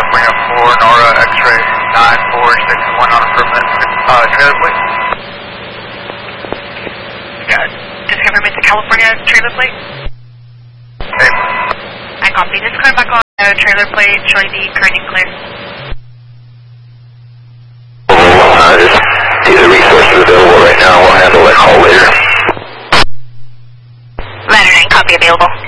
California 4, Nora X-ray 9461 on improvement, trailer plate. Just confirm it's a California trailer plate? Okay. I copy. Just coming back on trailer plate, showing the current clear. Just see the resources available right now. We'll handle that call later. Ladder 9, copy available.